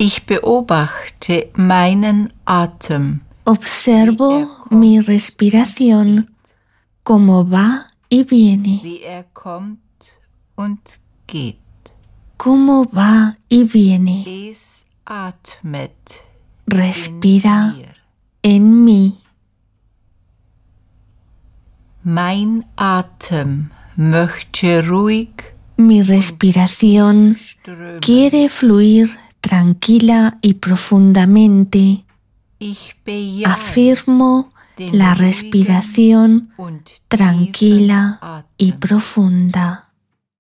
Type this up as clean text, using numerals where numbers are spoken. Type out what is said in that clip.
Ich beobachte meinen Atem. Observo mi respiración, cómo va y viene. Wie kommt und geht. Cómo va y viene. Es atmet. Respira in mir. en mí. Mein Atem möchte ruhig Mi respiración strömen. quiere fluir tranquila y profundamente. Ich bejahe Afirmo den la ruhigen respiración und tranquila tiefen y Atem. profunda.